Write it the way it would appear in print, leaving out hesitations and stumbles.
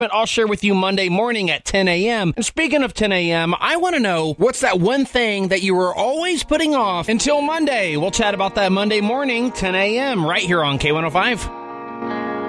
But I'll share with you Monday morning at 10 a.m. And speaking of 10 a.m., I want to know, what's that one thing that you were always putting off until Monday? We'll chat about that Monday morning, 10 a.m., right here on K105.